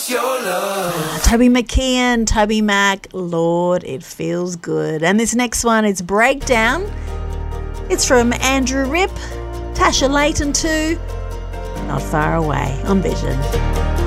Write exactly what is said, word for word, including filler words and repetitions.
Your love. Toby McKeon, Toby Mac, Lord, it feels good. And this next one is Breakdown. It's from Andrew Rip, Tasha Layton too. Not Far Away on Vision.